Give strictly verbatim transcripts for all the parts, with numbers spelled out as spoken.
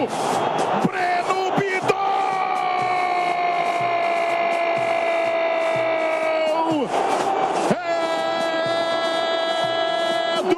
Breno Bidon! É do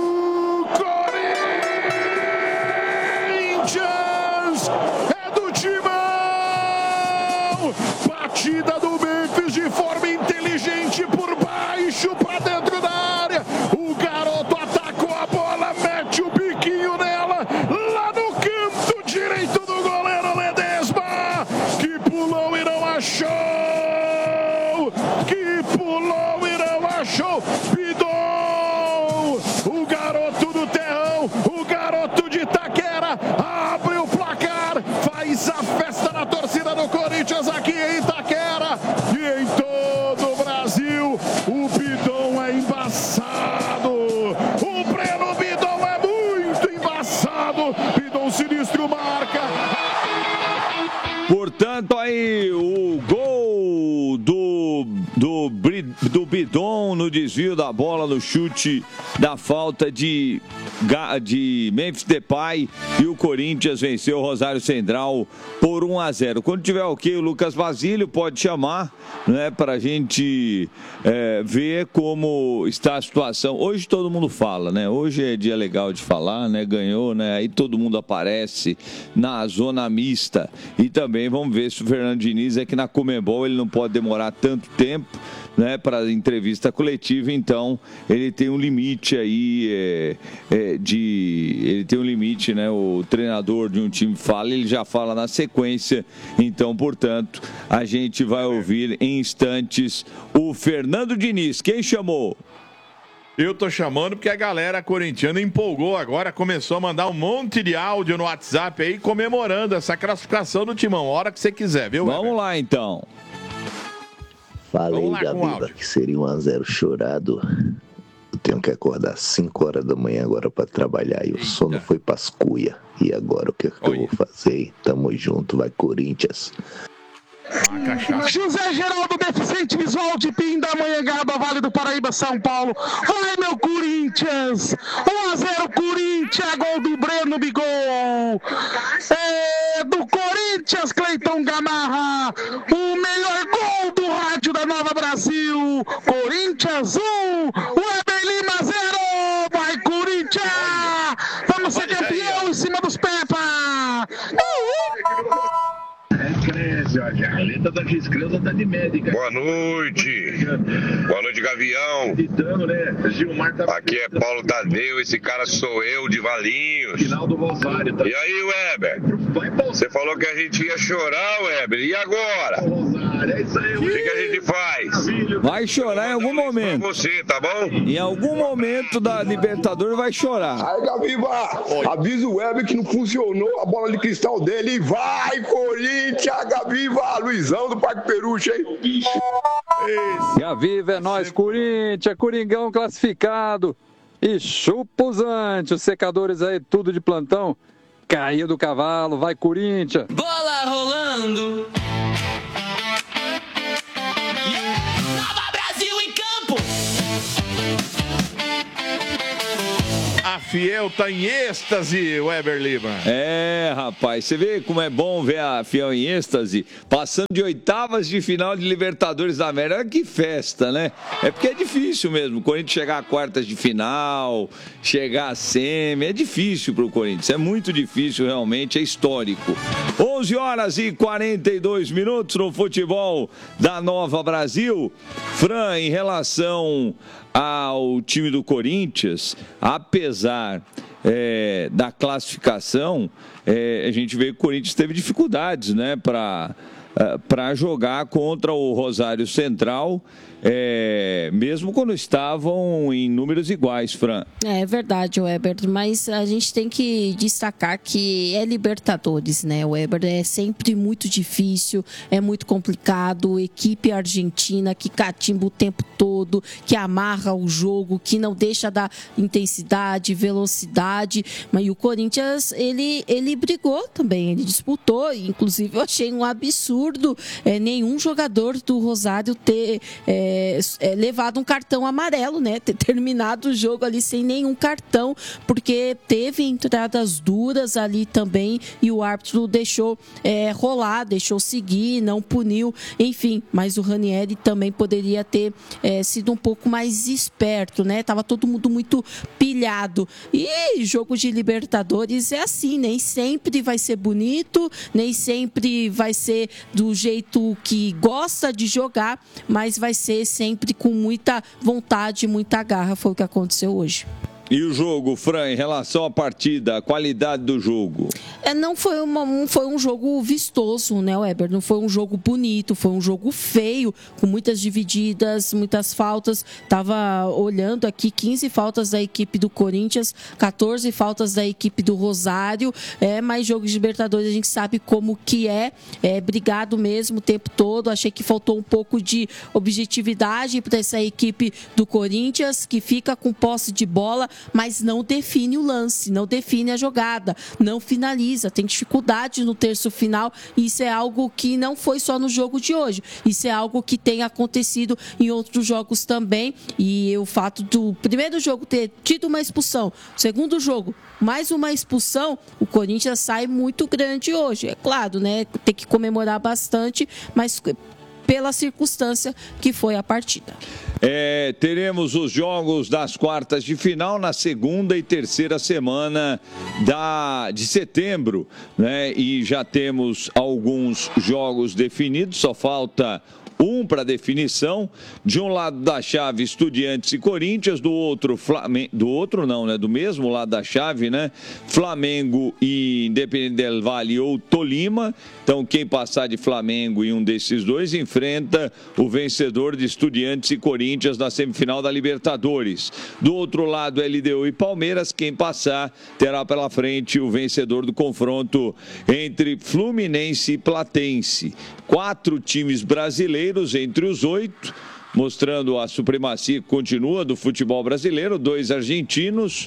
Corinthians! É do Timão! Batida do Memphis de forma inteligente por baixo para dentro da área. O garoto atacou a bola, mete o biquinho nela, lá no canto direito do goleiro Ledesma, que pulou e não achou. Que pulou e não achou. Bidon, o garoto do terrão, o garoto de Itaquera, abre o placar, faz a festa na torcida do Corinthians aqui em Itaquera e em todo o Brasil. O Bidon é embaçado, o Breno Bidon é muito embaçado. Bidon sinistro marca. Portanto, aí o gol do, do, do Bidon no desvio da bola, no chute da falta de, de Memphis Depay, e o Corinthians venceu o Rosário Central por um a zero. Quando tiver ok, o Lucas Basílio pode chamar, né, para a gente é, ver como está a situação. Hoje todo mundo fala, né? Hoje é dia legal de falar, né? Ganhou, né? Aí todo mundo aparece na zona mista. E também vamos ver se o Fernando Diniz é que na Conmebol ele não pode demorar tanto tempo, né, para entrevista coletiva, então ele tem um limite aí é, é, de ele tem um limite, né? O treinador de um time fala, ele já fala na sequência, então, portanto, a gente vai ouvir em instantes o Fernando Diniz. Quem chamou? Eu tô chamando porque a galera corintiana empolgou agora, começou a mandar um monte de áudio no WhatsApp aí comemorando essa classificação do Timão. A hora que você quiser, viu? Vamos Weber? lá, então. Falei, Gabiba, que seria um a zero chorado. Eu tenho que acordar às cinco horas da manhã agora para trabalhar e o sono foi pras cuia. E agora o que, é que eu vou fazer? Tamo junto, vai Corinthians. José Geraldo, deficiente visual de Pindamonhangaba, Vale do Paraíba, São Paulo. Vai, meu Corinthians! um a zero Corinthians, gol do Breno Bigol. É do Corinthians, Cleiton Gamarra. O melhor gol do rádio da Nova Brasil. Corinthians um, Weber Lima zero. Vai, Corinthians! Vamos ser campeão em cima dos Pepa! Uhul! Boa noite. Boa noite, Gavião. Aqui é Paulo Tadeu, esse cara sou eu, de Valinhos. E aí, Weber? Você falou que a gente ia chorar, Weber. E agora? O que, que a gente faz? Vai chorar em algum momento. Você, tá bom? Em algum momento da Libertadores vai chorar. Aí, Gabiba, avisa o Weber que não funcionou a bola de cristal dele. E vai, Corinthians, Gabiba, Luizão do Parque Peruche, hein? Gaviva é nós, Corinthians, Coringão classificado. E chupa os antes, os secadores aí, tudo de plantão. Caiu do cavalo, vai, Corinthians. Bola rolando. Nova Brasil em campo. A Fiel tá em êxtase, Weber Lima. É, rapaz, você vê como é bom ver a Fiel em êxtase, passando de oitavas de final de Libertadores da América. Que festa, né? É porque é difícil mesmo, o Corinthians chegar a quartas de final, chegar a semi, é difícil pro Corinthians, é muito difícil realmente, é histórico. onze horas e quarenta e dois minutos no futebol da Nova Brasil. Fran, em relação ao time do Corinthians, apesar é, da classificação, é, a gente vê que o Corinthians teve dificuldades, né, para para jogar contra o Rosário Central, é, mesmo quando estavam em números iguais, Fran. É verdade, Weber, mas a gente tem que destacar que é Libertadores, né, Weber? É sempre muito difícil, é muito complicado, equipe argentina que catimba o tempo todo, que amarra o jogo, que não deixa dar intensidade, velocidade, mas o Corinthians, ele, ele brigou também, ele disputou, inclusive eu achei um absurdo absurdo é, nenhum jogador do Rosário ter é, é, levado um cartão amarelo, né? Ter terminado o jogo ali sem nenhum cartão, porque teve entradas duras ali também e o árbitro deixou é, rolar, deixou seguir, não puniu, enfim. Mas o Ranieri também poderia ter é, sido um pouco mais esperto, né? Tava todo mundo muito pilhado. E jogo de Libertadores é assim, nem sempre vai ser bonito, nem sempre vai ser do jeito que gosta de jogar, mas vai ser sempre com muita vontade, muita garra. Foi o que aconteceu hoje. E o jogo, Fran, em relação à partida, a qualidade do jogo? É, não foi, uma, um, foi um jogo vistoso, né, Weber? Não foi um jogo bonito, foi um jogo feio, com muitas divididas, muitas faltas. Tava olhando aqui, quinze faltas da equipe do Corinthians, quatorze faltas da equipe do Rosário. É, mas jogo de Libertadores a gente sabe como que é, é brigado mesmo o tempo todo. Achei que faltou um pouco de objetividade para essa equipe do Corinthians, que fica com posse de bola, mas não define o lance, não define a jogada, não finaliza, tem dificuldade no terço final. Isso é algo que não foi só no jogo de hoje, isso é algo que tem acontecido em outros jogos também. E o fato do primeiro jogo ter tido uma expulsão, segundo jogo mais uma expulsão, o Corinthians sai muito grande hoje. É claro, né? Tem que comemorar bastante, mas pela circunstância que foi a partida. É, teremos os jogos das quartas de final na segunda e terceira semana da, de setembro, né? E já temos alguns jogos definidos, só falta um para definição. De um lado da chave, Estudiantes e Corinthians, do outro, Flamengo, do outro não, né? Do mesmo lado da chave, né? Flamengo e Independente del Valle ou Tolima. Então, quem passar de Flamengo em um desses dois enfrenta o vencedor de Estudiantes e Corinthians na semifinal da Libertadores. Do outro lado, L D U e Palmeiras. Quem passar terá pela frente o vencedor do confronto entre Fluminense e Platense. Quatro times brasileiros entre os oito, mostrando a supremacia que continua do futebol brasileiro. Dois argentinos,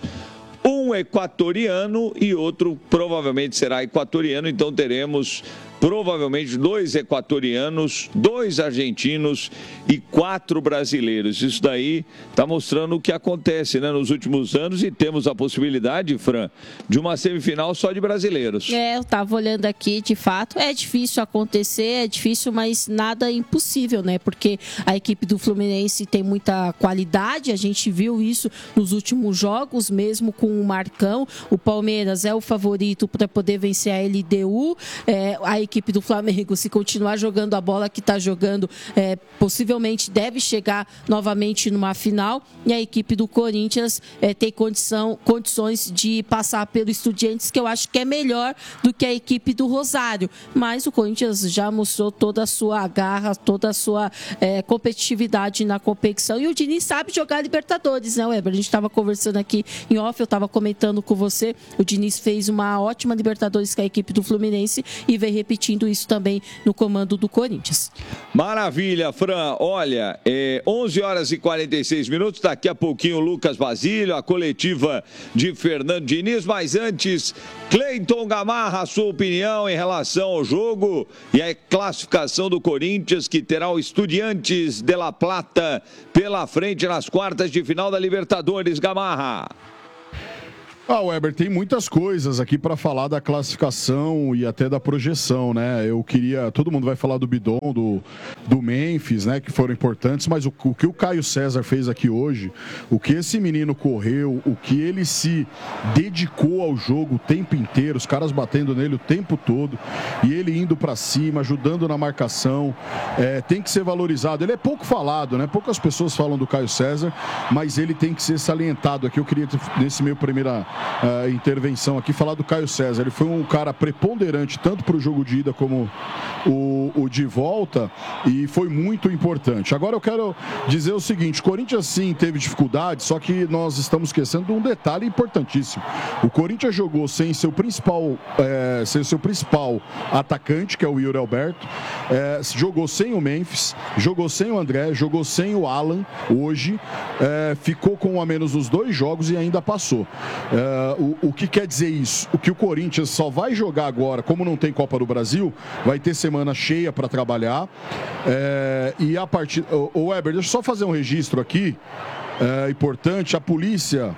um equatoriano e outro provavelmente será equatoriano. Então teremos provavelmente dois equatorianos, dois argentinos e quatro brasileiros. Isso daí está mostrando o que acontece, né, nos últimos anos, e temos a possibilidade, Fran, de uma semifinal só de brasileiros. É, eu estava olhando aqui, de fato, é difícil acontecer, é difícil, mas nada é impossível, né? Porque a equipe do Fluminense tem muita qualidade, a gente viu isso nos últimos jogos, mesmo com o Marcão. O Palmeiras é o favorito para poder vencer a L D U. É, a equipe do Flamengo, se continuar jogando a bola que está jogando, é, possivelmente deve chegar novamente numa final. E a equipe do Corinthians é, tem condição, condições de passar pelo Estudiantes, que eu acho que é melhor do que a equipe do Rosário. Mas o Corinthians já mostrou toda a sua garra, toda a sua é, competitividade na competição. E o Diniz sabe jogar Libertadores, né, Weber? A gente estava conversando aqui em off, eu estava comentando com você. O Diniz fez uma ótima Libertadores com a equipe do Fluminense e vem repetindo isso também no comando do Corinthians. Maravilha, Fran. Olha, é onze horas e quarenta e seis minutos. Daqui a pouquinho, Lucas Basílio, a coletiva de Fernando Diniz. Mas antes, Cleiton Gamarra, a sua opinião em relação ao jogo e a classificação do Corinthians, que terá o Estudiantes de La Plata pela frente nas quartas de final da Libertadores. Gamarra. Ah, Weber, tem muitas coisas aqui para falar da classificação e até da projeção, né? Eu queria... Todo mundo vai falar do Bidon, do, do Memphis, né? Que foram importantes, mas o, o que o Caio César fez aqui hoje, o que esse menino correu, o que ele se dedicou ao jogo o tempo inteiro, os caras batendo nele o tempo todo, e ele indo para cima, ajudando na marcação, é, tem que ser valorizado. Ele é pouco falado, né? Poucas pessoas falam do Caio César, mas ele tem que ser salientado aqui. Eu queria, nesse meu primeira... Uh, intervenção aqui, falar do Caio César. Ele foi um cara preponderante tanto para o jogo de ida como o, o de volta, e foi muito importante. Agora eu quero dizer o seguinte: o Corinthians sim teve dificuldade, só que nós estamos esquecendo de um detalhe importantíssimo. O Corinthians jogou sem seu principal é, sem seu principal atacante, que é o Yuri Alberto, é, jogou sem o Memphis, jogou sem o André, jogou sem o Alan hoje, é, ficou com um a menos nos dois jogos e ainda passou. É, Uh, o, o que quer dizer isso? O que o Corinthians só vai jogar agora, como não tem Copa do Brasil, vai ter semana cheia para trabalhar. É, e a partir... Ô, Weber, deixa eu só fazer um registro aqui, é, importante. A polícia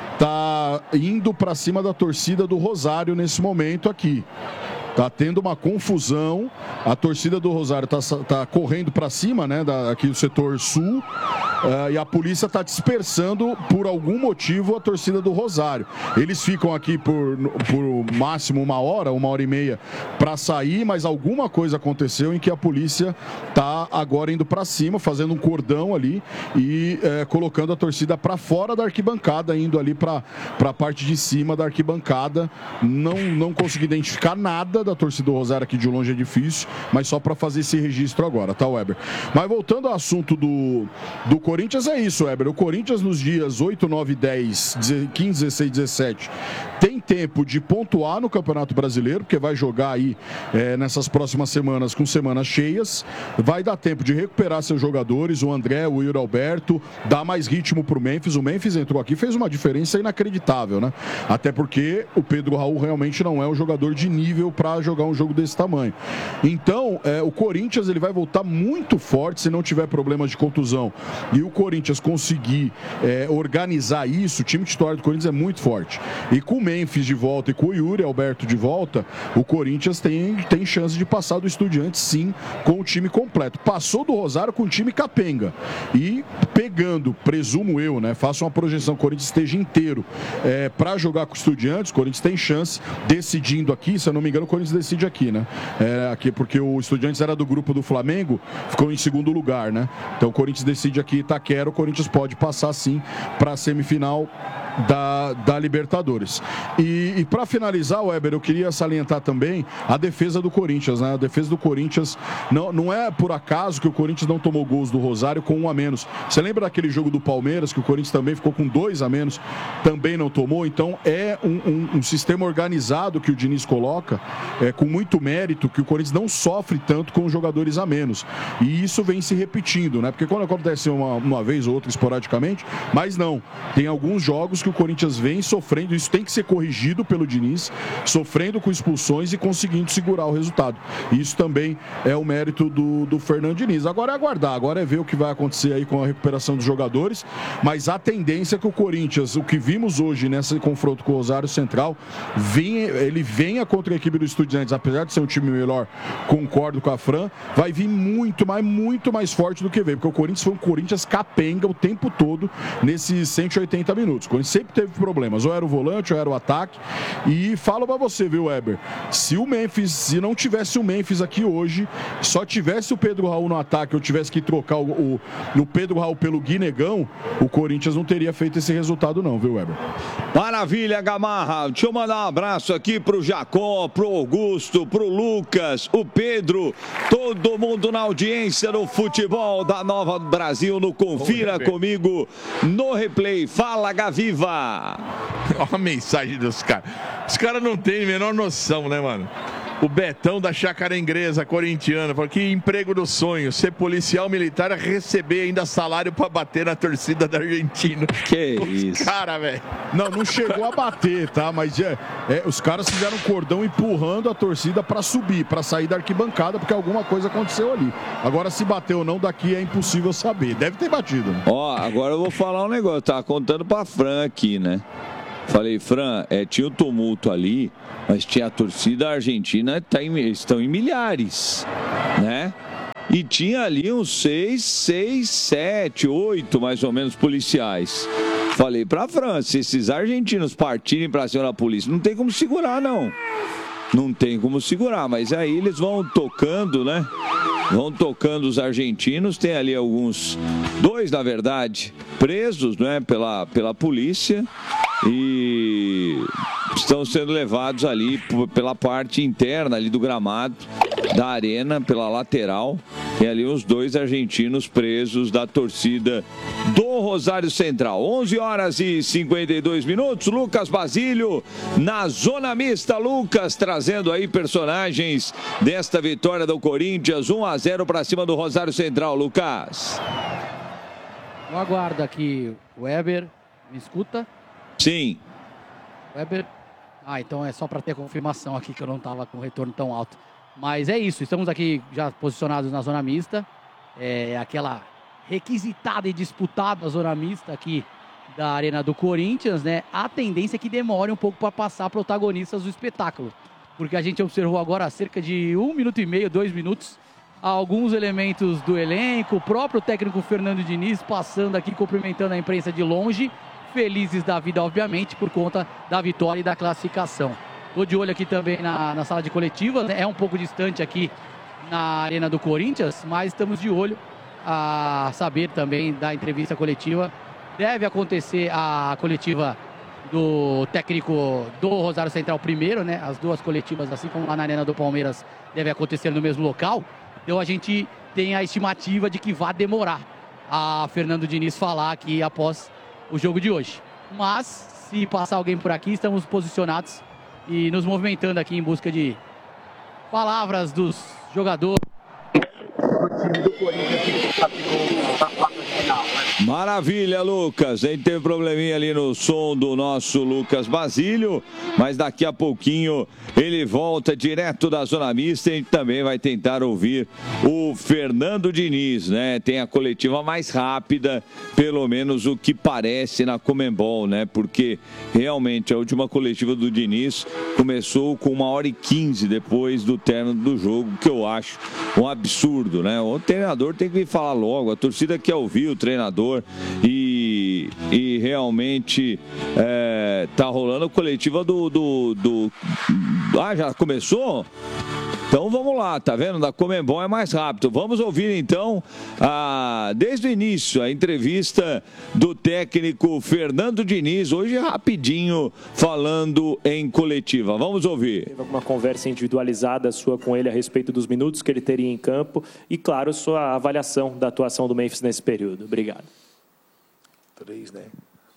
tá indo para cima da torcida do Rosário nesse momento aqui. Tá tendo uma confusão, a torcida do Rosário tá, tá correndo para cima, né, da, aqui do setor sul, uh, e a polícia tá dispersando, por algum motivo, a torcida do Rosário. Eles ficam aqui por, por máximo uma hora, uma hora e meia, para sair, mas alguma coisa aconteceu em que a polícia tá agora indo para cima, fazendo um cordão ali e uh, colocando a torcida para fora da arquibancada, indo ali para a parte de cima da arquibancada. Não, não consegui identificar nada da torcida do Rosário aqui de longe, é difícil, mas só para fazer esse registro agora, tá, Weber? Mas voltando ao assunto do, do Corinthians, é isso, Weber. O Corinthians nos dias oito, nove, dez, quinze, dezesseis, dezessete tem tempo de pontuar no Campeonato Brasileiro, porque vai jogar aí é, nessas próximas semanas com semanas cheias. Vai dar tempo de recuperar seus jogadores, o André, o Yuri Alberto, dar mais ritmo pro Memphis. O Memphis entrou aqui, fez uma diferença inacreditável, né? Até porque o Pedro Raul realmente não é um jogador de nível para jogar um jogo desse tamanho. Então, é, o Corinthians ele vai voltar muito forte se não tiver problemas de contusão. E o Corinthians conseguir é, organizar isso, o time titular do Corinthians é muito forte. E com o Memphis de volta e com o Yuri Alberto de volta, o Corinthians tem, tem chance de passar do Estudiantes, sim, com o time completo. Passou do Rosário com o time capenga. E pegando, presumo eu, né, faço uma projeção, o Corinthians esteja inteiro é, para jogar com o Estudiantes, o Corinthians tem chance, decidindo aqui, se eu não me engano, o Corinthians decide aqui, né? É, aqui, porque o Estudiantes era do grupo do Flamengo, ficou em segundo lugar, né? Então o Corinthians decide aqui Itaquera, o Corinthians pode passar sim para a semifinal da, da Libertadores. E, e para finalizar, Weber, eu queria salientar também a defesa do Corinthians, né? A defesa do Corinthians, não, não é por acaso que o Corinthians não tomou gols do Rosário com um a menos. Você lembra daquele jogo do Palmeiras, que o Corinthians também ficou com dois a menos, também não tomou? Então é um, um, um sistema organizado que o Diniz coloca, é, com muito mérito, que o Corinthians não sofre tanto com os jogadores a menos. E isso vem se repetindo, né? Porque quando acontece uma, uma vez ou outra esporadicamente, mas não. Tem alguns jogos que o Corinthians vem sofrendo, isso tem que ser corrigido pelo Diniz, sofrendo com expulsões e conseguindo segurar o resultado. Isso também é o mérito do, do Fernando Diniz. Agora é aguardar, agora é ver o que vai acontecer aí com a recuperação dos jogadores, mas a tendência é que o Corinthians, o que vimos hoje nesse confronto com o Rosário Central, vem, ele venha contra a equipe do Estudiantes, apesar de ser um time melhor, concordo com a Fran, vai vir muito mais, muito mais forte do que veio, porque o Corinthians foi um Corinthians capenga o tempo todo nesses cento e oitenta minutos. O Corinthians sempre teve problemas, ou era o volante, ou era o ataque. E falo pra você, viu, Weber? Se o Memphis, se não tivesse o Memphis aqui hoje, só tivesse o Pedro Raul no ataque, ou tivesse que trocar o, o, o Pedro Raul pelo Guinegão, o Corinthians não teria feito esse resultado não, viu, Weber? Maravilha, Gamarra. Deixa eu mandar um abraço aqui pro Jacó, pro Augusto, pro Lucas, o Pedro, todo mundo na audiência do futebol da Nova Brasil, no Confira Comigo no Replay. Fala, Gaviva! Olha a mensagem dos caras. Os caras não têm a menor noção, né, mano? O Betão da Chácara Inglesa, corintiano, falou que emprego do sonho, ser policial militar, receber ainda salário pra bater na torcida da Argentina. Que os isso. Cara, velho. Não, não chegou a bater, tá? Mas é, é, os caras fizeram um cordão empurrando a torcida pra subir, pra sair da arquibancada, porque alguma coisa aconteceu ali. Agora, se bateu ou não, daqui é impossível saber. Deve ter batido, né? Ó, agora eu vou falar um negócio. Tava contando pra Fran aqui, né? Falei, Fran, é, tinha um tumulto ali, mas tinha a torcida argentina, tá em, estão em milhares, né? E tinha ali uns seis, seis, sete, oito, mais ou menos, policiais. Falei pra Fran, se esses argentinos partirem pra cima da polícia, não tem como segurar, não. Não tem como segurar, mas aí eles vão tocando, né? Vão tocando os argentinos, tem ali alguns, dois na verdade, presos, né, pela, pela polícia e estão sendo levados ali pela parte interna ali do gramado da arena, pela lateral. Tem ali os dois argentinos presos da torcida do Rosário Central. onze horas e cinquenta e dois minutos. Lucas Basílio na zona mista. Lucas trazendo aí personagens desta vitória do Corinthians. um a zero para cima do Rosário Central. Lucas. Eu aguardo aqui, Weber. Me escuta? Sim. Weber. Ah, então é só para ter confirmação aqui que eu não estava com retorno tão alto. Mas é isso, estamos aqui já posicionados na zona mista. É aquela requisitada e disputada zona mista aqui da Arena do Corinthians, né? A tendência é que demore um pouco para passar protagonistas do espetáculo. Porque a gente observou agora há cerca de um minuto e meio, dois minutos, alguns elementos do elenco, o próprio técnico Fernando Diniz passando aqui, cumprimentando a imprensa de longe, felizes da vida, obviamente, por conta da vitória e da classificação. Estou de olho aqui também na, na sala de coletivas, né? É um pouco distante aqui na Arena do Corinthians, mas estamos de olho a saber também da entrevista coletiva. Deve acontecer a coletiva do técnico do Rosário Central primeiro, né? As duas coletivas, assim como lá na Arena do Palmeiras, deve acontecer no mesmo local. Então a gente tem a estimativa de que vai demorar a Fernando Diniz falar aqui após o jogo de hoje. Mas, se passar alguém por aqui, estamos posicionados e nos movimentando aqui em busca de palavras dos jogadores do time do Corinthians que classificou na quarta de final. Maravilha, Lucas. A gente teve probleminha ali no som do nosso Lucas Basílio, mas daqui a pouquinho ele volta direto da zona mista e a gente também vai tentar ouvir o Fernando Diniz, né? Tem a coletiva mais rápida, pelo menos o que parece na Conmebol, né? Porque realmente a última coletiva do Diniz começou com uma hora e quinze depois do término do jogo, que eu acho um absurdo, né? O treinador tem que falar logo, a torcida quer ouvir o treinador. E, e realmente é, tá rolando a coletiva do, do, do... Ah, já começou? Então vamos lá, tá vendo? Da Conmebol é mais rápido. Vamos ouvir então, a, desde o início, a entrevista do técnico Fernando Diniz, hoje rapidinho, falando em coletiva. Vamos ouvir. Teve uma conversa individualizada sua com ele a respeito dos minutos que ele teria em campo e, claro, sua avaliação da atuação do Memphis nesse período. Obrigado. Três, né?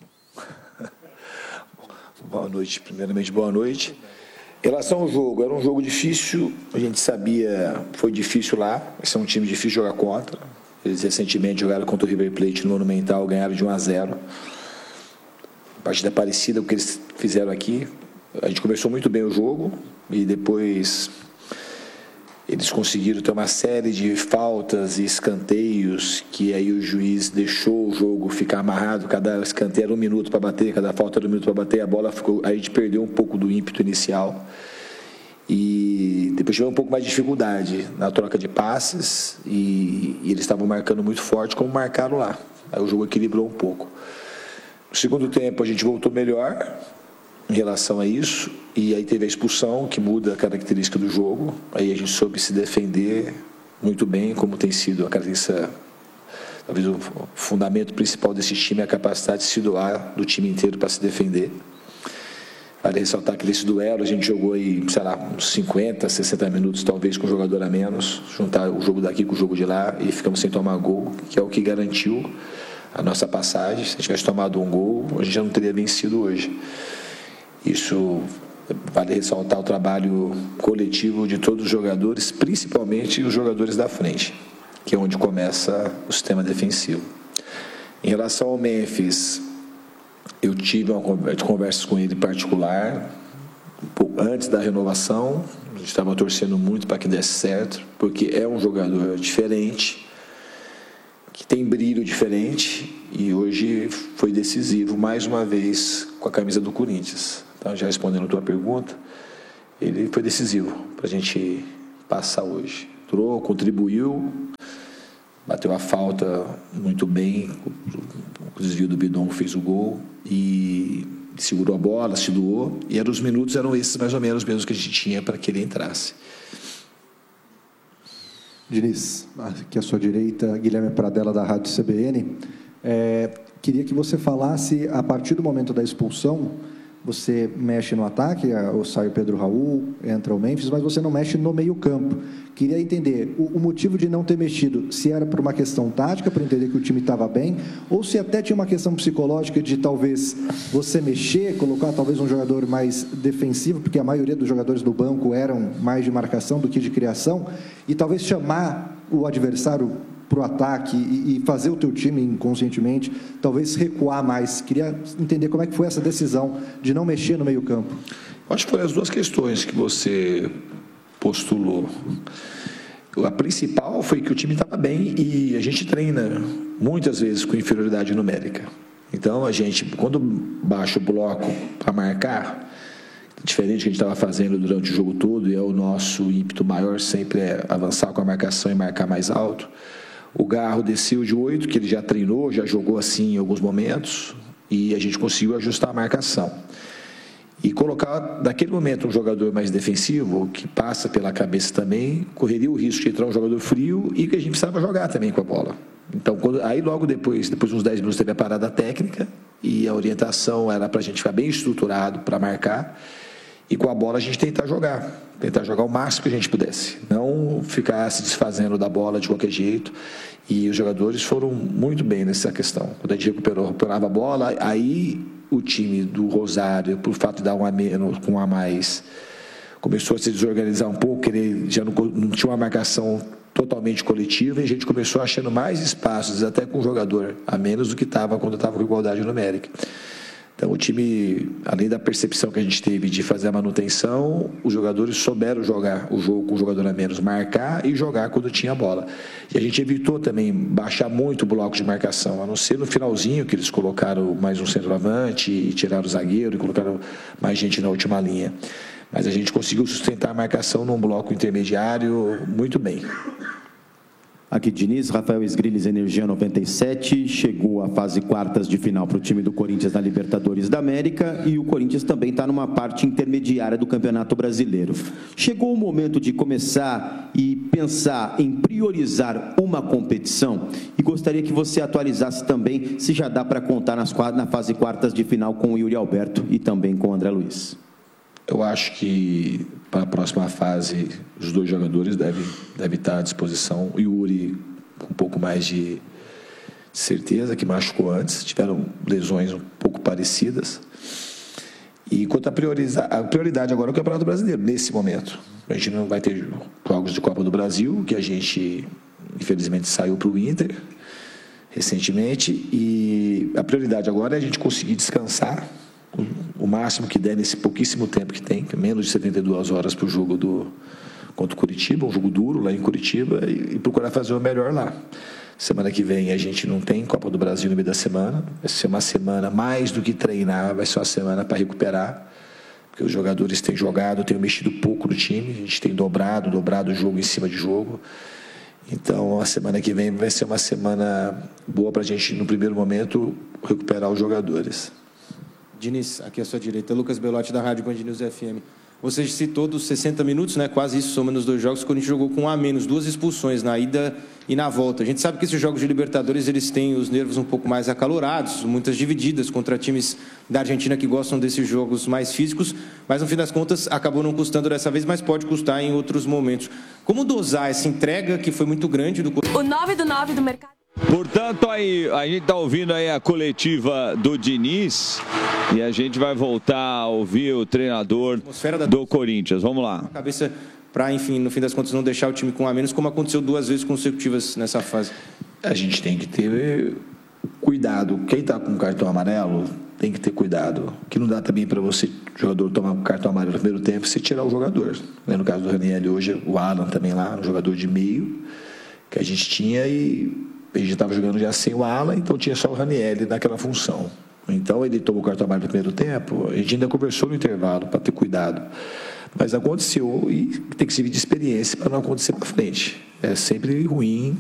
Boa noite, primeiramente boa noite. Em relação ao jogo, era um jogo difícil, a gente sabia, foi difícil lá, esse é um time difícil de jogar contra. Eles recentemente jogaram contra o River Plate no Monumental, ganharam de um a zero. Partida parecida com o que eles fizeram aqui. A gente começou muito bem o jogo e depois eles conseguiram ter uma série de faltas e escanteios que aí o juiz deixou o jogo ficar amarrado, cada escanteio era um minuto para bater, cada falta era um minuto para bater, a bola ficou, aí a gente perdeu um pouco do ímpeto inicial e depois tivemos um pouco mais de dificuldade na troca de passes e, e eles estavam marcando muito forte como marcaram lá, aí o jogo equilibrou um pouco. No segundo tempo a gente voltou melhor em relação a isso, e aí teve a expulsão, que muda a característica do jogo, aí a gente soube se defender muito bem, como tem sido a característica, talvez o fundamento principal desse time é a capacidade de se doar do time inteiro para se defender. Vale ressaltar que nesse duelo a gente jogou aí, sei lá, uns cinquenta, sessenta minutos, talvez com um jogador a menos, juntar o jogo daqui com o jogo de lá, e ficamos sem tomar gol, que é o que garantiu a nossa passagem. Se a gente tivesse tomado um gol, a gente já não teria vencido hoje. Isso vale ressaltar o trabalho coletivo de todos os jogadores, principalmente os jogadores da frente, que é onde começa o sistema defensivo. Em relação ao Memphis, eu tive uma conversa com ele em particular, um pouco antes da renovação, a gente estava torcendo muito para que desse certo, porque é um jogador diferente, que tem brilho diferente, e hoje foi decisivo, mais uma vez, com a camisa do Corinthians. Então, já respondendo a tua pergunta, ele foi decisivo para a gente passar hoje. Entrou, contribuiu, bateu a falta muito bem, o desvio do Bidon fez o gol e segurou a bola, se doou, e eram, os minutos eram esses mais ou menos mesmo que a gente tinha para que ele entrasse. Diniz, aqui à sua direita, Guilherme Pradella, da Rádio C B N. É, queria que você falasse, a partir do momento da expulsão, você mexe no ataque, sai o Pedro Raul, entra o Memphis, mas você não mexe no meio-campo. Queria entender o, o motivo de não ter mexido, se era por uma questão tática, para entender que o time estava bem, ou se até tinha uma questão psicológica de talvez você mexer, colocar talvez um jogador mais defensivo, porque a maioria dos jogadores do banco eram mais de marcação do que de criação, e talvez chamar o adversário para o ataque e, e fazer o teu time inconscientemente, talvez recuar mais. Queria entender como é que foi essa decisão de não mexer no meio campo. Acho que foram as duas questões que você postulou. A principal foi que o time estava bem e a gente treina muitas vezes com inferioridade numérica. Então, a gente, quando baixa o bloco para marcar, diferente do que a gente estava fazendo durante o jogo todo, e é o nosso ímpeto maior sempre é avançar com a marcação e marcar mais alto, o Garro desceu de oito, que ele já treinou, já jogou assim em alguns momentos, e a gente conseguiu ajustar a marcação. E colocar, naquele momento, um jogador mais defensivo, que passa pela cabeça também, correria o risco de entrar um jogador frio e que a gente precisava jogar também com a bola. Então, quando, aí logo depois, depois de uns dez minutos, teve a parada técnica e a orientação era para a gente ficar bem estruturado para marcar e com a bola a gente tentar jogar, tentar jogar o máximo que a gente pudesse, não ficar se desfazendo da bola de qualquer jeito. E os jogadores foram muito bem nessa questão. Quando a gente recuperou, recuperava a bola, aí o time do Rosário, por fato de dar um a menos, com um a mais, começou a se desorganizar um pouco, ele já não, não tinha uma marcação totalmente coletiva, e a gente começou achando mais espaços, até com um jogador a menos do que estava quando estava com igualdade numérica. Então, o time, além da percepção que a gente teve de fazer a manutenção, os jogadores souberam jogar o jogo com o jogador a menos, marcar e jogar quando tinha a bola. E a gente evitou também baixar muito o bloco de marcação, a não ser no finalzinho, que eles colocaram mais um centroavante e tiraram o zagueiro e colocaram mais gente na última linha. Mas a gente conseguiu sustentar a marcação num bloco intermediário muito bem. Aqui, Diniz, Rafael Esgriles, Energia noventa e sete, chegou à fase quartas de final para o time do Corinthians na Libertadores da América e o Corinthians também está numa parte intermediária do Campeonato Brasileiro. Chegou o momento de começar e pensar em priorizar uma competição e gostaria que você atualizasse também se já dá para contar nas, na fase quartas de final com o Yuri Alberto e também com o André Luiz. Eu acho que para a próxima fase os dois jogadores devem, devem estar à disposição. O Yuri com um pouco mais de certeza, que machucou antes, tiveram lesões um pouco parecidas. E quanto a, priorizar, a prioridade agora é o Campeonato Brasileiro, nesse momento. A gente não vai ter jogos de Copa do Brasil, que a gente infelizmente saiu para o Inter recentemente, e a prioridade agora é a gente conseguir descansar o máximo que der nesse pouquíssimo tempo que tem, menos de setenta e duas horas para o jogo do, contra o Curitiba, um jogo duro lá em Curitiba, e, e procurar fazer o melhor lá. Semana que vem a gente não tem Copa do Brasil no meio da semana, vai ser uma semana mais do que treinar, vai ser uma semana para recuperar, porque os jogadores têm jogado, têm mexido pouco no time, a gente tem dobrado, dobrado o jogo em cima de jogo. Então a semana que vem vai ser uma semana boa para a gente, no primeiro momento, recuperar os jogadores. Diniz, aqui à sua direita, Lucas Belotti, da Rádio Band News F M. Você citou dos sessenta minutos, né, quase isso, somando os dois jogos, o Corinthians jogou com um a menos, duas expulsões na ida e na volta. A gente sabe que esses jogos de Libertadores, eles têm os nervos um pouco mais acalorados, muitas divididas contra times da Argentina que gostam desses jogos mais físicos, mas no fim das contas acabou não custando dessa vez, mas pode custar em outros momentos. Como dosar essa entrega que foi muito grande do Corinthians? O nove do nove do mercado. Portanto, aí, a gente está ouvindo aí a coletiva do Diniz e a gente vai voltar a ouvir o treinador do Corinthians. Vamos lá. A cabeça para, enfim, no fim das contas, não deixar o time com um a menos, como aconteceu duas vezes consecutivas nessa fase. A gente tem que ter cuidado. Quem está com cartão amarelo tem que ter cuidado. Que não dá também para você, jogador, tomar um cartão amarelo no primeiro tempo e você tirar o jogador. No caso do Ranieri hoje, o Alan também lá, um jogador de meio que a gente tinha e a gente estava jogando já sem o Alan, então tinha só o Ranieri naquela função. Então ele tomou o cartão amarelo no primeiro tempo, a gente ainda conversou no intervalo para ter cuidado. Mas aconteceu e tem que servir de experiência para não acontecer para frente. É sempre ruim.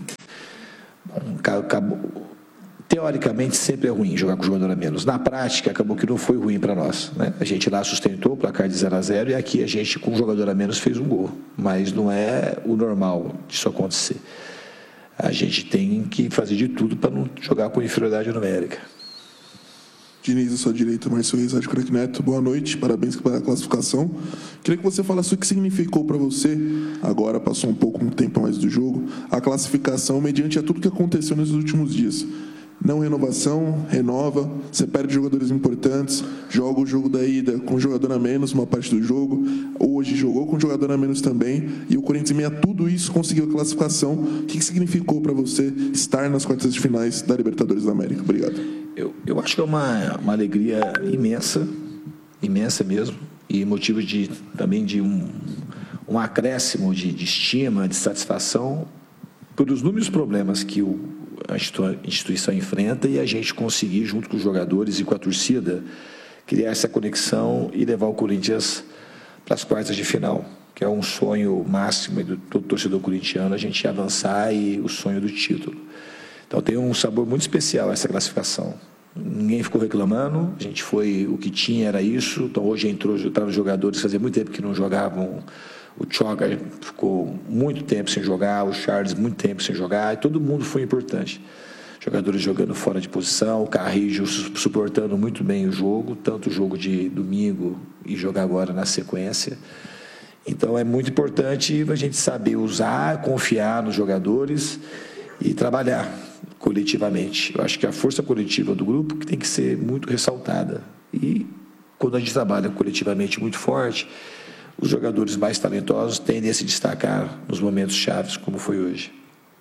Acabou, teoricamente sempre é ruim jogar com o jogador a menos. Na prática, acabou que não foi ruim para nós, né? A gente lá sustentou o placar de zero a zero e aqui a gente com o jogador a menos fez um gol. Mas não é o normal disso acontecer. A gente tem que fazer de tudo para não jogar com inferioridade numérica. Diniz, à sua direita, Márcio Reis, Rádio Crack Neto. Boa noite, parabéns pela classificação. Queria que você falasse o que significou para você, agora passou um pouco um tempo mais do jogo, a classificação mediante a tudo que aconteceu nos últimos dias. Não renovação, renova, você perde jogadores importantes, joga o jogo da ida com jogador a menos, uma parte do jogo, hoje jogou com jogador a menos também, e o Corinthians, em meio a tudo isso, conseguiu a classificação. O que significou para você estar nas quartas de finais da Libertadores da América? Obrigado. Eu, eu acho que é uma, uma alegria imensa, imensa mesmo, e motivo de, também de um, um acréscimo de, de estima, de satisfação, pelos inúmeros problemas que o a instituição enfrenta e a gente conseguir, junto com os jogadores e com a torcida, criar essa conexão e levar o Corinthians para as quartas de final, que é um sonho máximo do todo torcedor corintiano, a gente avançar e o sonho do título. Então tem um sabor muito especial essa classificação. Ninguém ficou reclamando, a gente foi, o que tinha era isso, então hoje entrou, entraram os jogadores, fazia muito tempo que não jogavam. O Choga ficou muito tempo sem jogar, o Charles muito tempo sem jogar, e todo mundo foi importante. Jogadores jogando fora de posição, o Carrijo suportando muito bem o jogo, tanto o jogo de domingo e jogar agora na sequência. Então é muito importante a gente saber usar, confiar nos jogadores e trabalhar coletivamente. Eu acho que a força coletiva do grupo que tem que ser muito ressaltada. E quando a gente trabalha coletivamente muito forte, os jogadores mais talentosos tendem a se destacar nos momentos chaves, como foi hoje.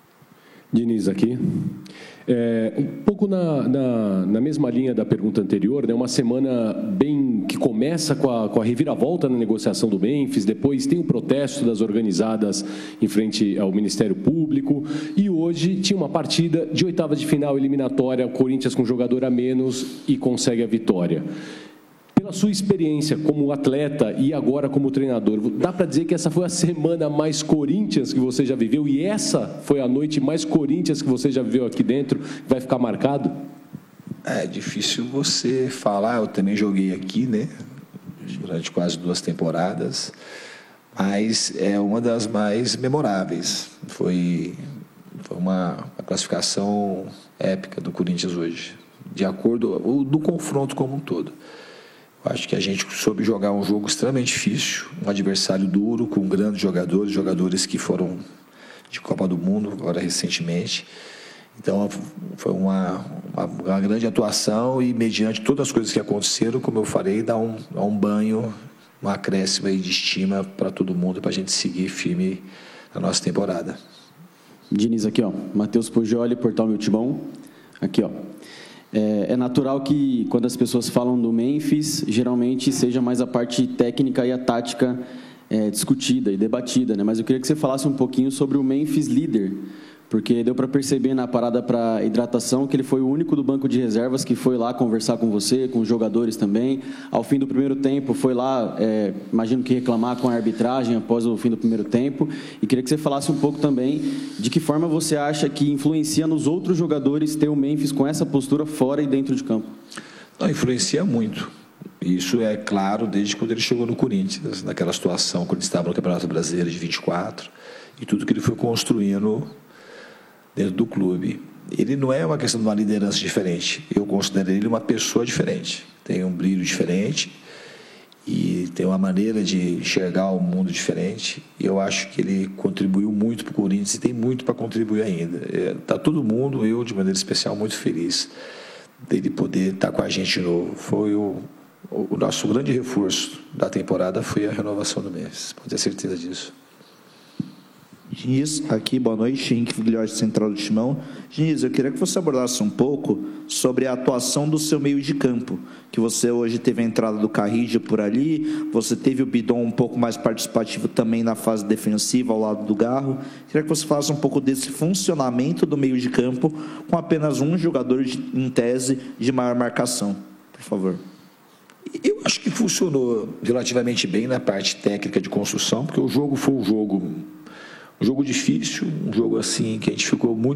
Diniz aqui. É, um pouco na, na, na mesma linha da pergunta anterior, né, uma semana bem que começa com a, com a reviravolta na negociação do Memphis, depois tem o protesto das organizadas em frente ao Ministério Público, e hoje tinha uma partida de oitava de final eliminatória, o Corinthians com jogador a menos e consegue a vitória. Pela sua experiência como atleta e agora como treinador, dá para dizer que essa foi a semana mais Corinthians que você já viveu e essa foi a noite mais Corinthians que você já viveu aqui dentro? Vai ficar marcado? É difícil você falar, eu também joguei aqui, né, durante quase duas temporadas, mas é uma das mais memoráveis. Foi, foi uma, uma classificação épica do Corinthians hoje, de acordo do confronto como um todo. Acho que a gente soube jogar um jogo extremamente difícil, um adversário duro, com grandes jogadores, jogadores que foram de Copa do Mundo, agora recentemente. Então, foi uma, uma, uma grande atuação e, mediante todas as coisas que aconteceram, como eu falei, dá um, dá um banho, um acréscimo aí de estima para todo mundo, para a gente seguir firme na nossa temporada. Diniz aqui, ó, Matheus Pujoli, Portal Meu Timão, aqui, ó. É, é natural que, quando as pessoas falam do Memphis, geralmente seja mais a parte técnica e a tática é, discutida e debatida, né? Mas eu queria que você falasse um pouquinho sobre o Memphis líder, porque deu para perceber na parada para hidratação que ele foi o único do banco de reservas que foi lá conversar com você, com os jogadores também. Ao fim do primeiro tempo, foi lá, é, imagino que reclamar com a arbitragem após o fim do primeiro tempo. E queria que você falasse um pouco também de que forma você acha que influencia nos outros jogadores ter o Memphis com essa postura fora e dentro de campo. Não, influencia muito. Isso é claro desde quando ele chegou no Corinthians, naquela situação, quando ele estava no Campeonato Brasileiro de vinte e quatro, e tudo que ele foi construindo dentro do clube. Ele não é uma questão de uma liderança diferente. Eu considero ele uma pessoa diferente. Tem um brilho diferente e tem uma maneira de enxergar o mundo diferente. E eu acho que ele contribuiu muito para o Corinthians e tem muito para contribuir ainda. Está todo mundo, eu de maneira especial, muito feliz dele poder estar com a gente de novo. Foi o, o nosso grande reforço da temporada, foi a renovação do Memphis. Pode ter certeza disso. Diniz, aqui, boa noite, Henrique Figliotti, Central do Timão. Diniz, eu queria que você abordasse um pouco sobre a atuação do seu meio de campo, que você hoje teve a entrada do Carrijo por ali, você teve o Bidon um pouco mais participativo também na fase defensiva ao lado do Garro. Queria que você falasse um pouco desse funcionamento do meio de campo com apenas um jogador de, em tese de maior marcação, por favor. Eu acho que funcionou relativamente bem na parte técnica de construção, porque o jogo foi um jogo Um jogo difícil, um jogo assim que a gente ficou muito